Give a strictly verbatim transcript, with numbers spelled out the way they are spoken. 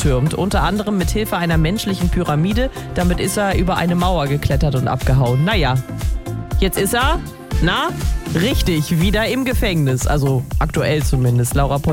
gestürmt. Unter anderem mit Hilfe einer menschlichen Pyramide. Damit ist er über eine Mauer geklettert und abgehauen. Naja, jetzt ist er, na, richtig, wieder im Gefängnis. Also aktuell zumindest. Laura Pol